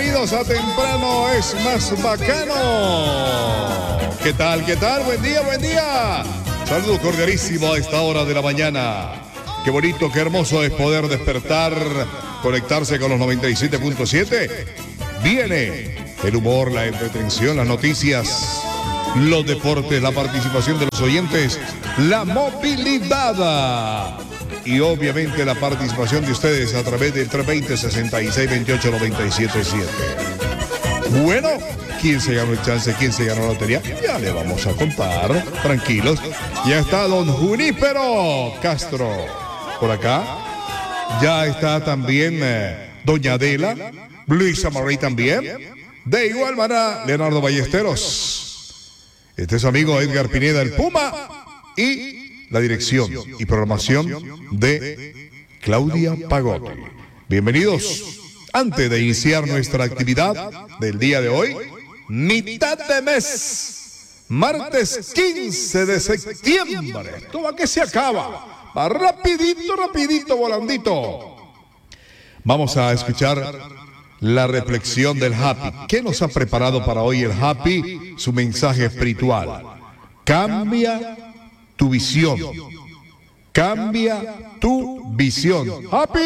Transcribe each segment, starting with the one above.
Bienvenidos a Temprano es más bacano. ¿Qué tal? ¿Qué tal? Buen día, buen día. Saludo cordialísimo a esta hora de la mañana. Qué bonito, qué hermoso es poder despertar, conectarse con los 97.7. Viene el humor, la entretención, las noticias, los deportes, la participación de los oyentes, la movilidad y obviamente la participación de ustedes a través del 320-6628-977. Bueno, ¿quién se ganó el chance? ¿Quién se ganó la lotería? Ya le vamos a contar, tranquilos. Ya está don Junípero Castro por acá. Ya está también doña Adela, Luisa Marie también. De igual manera, Leonardo Ballesteros. Este es su amigo Edgar Pineda, el Puma. Y la dirección y programación de Claudia Pagotti. Bienvenidos. Antes de iniciar nuestra actividad del día de hoy, mitad de mes, martes 15 de septiembre. Esto va que se acaba. Va rapidito, rapidito, volandito. Vamos a escuchar la reflexión del Happy. ¿Qué nos ha preparado para hoy el Happy? Su mensaje espiritual. Cambia tu visión. Cambia tu visión. Happy.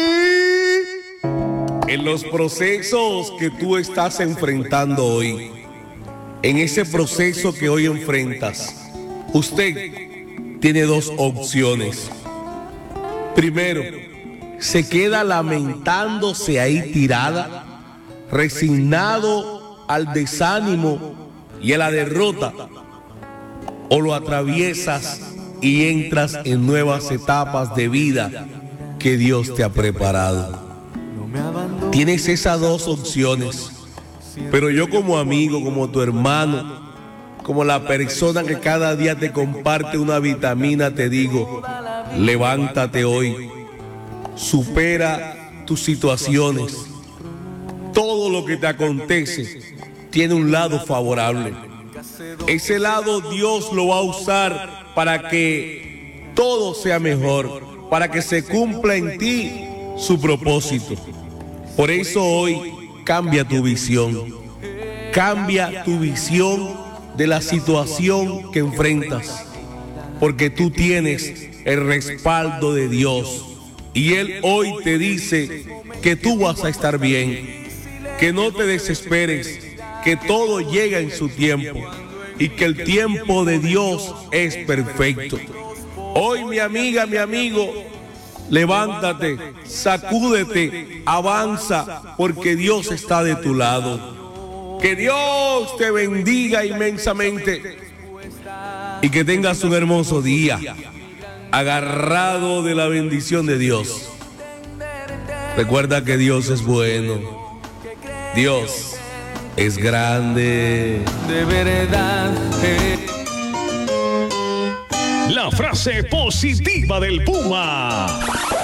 En los procesos que tú estás enfrentando hoy, en ese proceso que hoy enfrentas, usted tiene dos opciones. Primero, se queda lamentándose ahí tirada, resignado al desánimo y a la derrota, o lo atraviesas y entras en nuevas etapas de vida que Dios te ha preparado. Tienes esas dos opciones, pero yo como amigo, como tu hermano, como la persona que cada día te comparte una vitamina, te digo, levántate hoy, supera tus situaciones. Todo lo que te acontece tiene un lado favorable. Ese lado Dios lo va a usar para que todo sea mejor, para que se cumpla en ti su propósito. Por eso hoy cambia tu visión. Cambia tu visión de la situación que enfrentas, porque tú tienes el respaldo de Dios. Y Él hoy te dice que tú vas a estar bien, que no te desesperes, que todo llega en su tiempo y que el tiempo de Dios es perfecto. Hoy, mi amiga, mi amigo, levántate, sacúdete, avanza, porque Dios está de tu lado. Que Dios te bendiga inmensamente y que tengas un hermoso día, agarrado de la bendición de Dios. Recuerda que Dios es bueno, Dios es grande. De verdad. La frase positiva del Puma.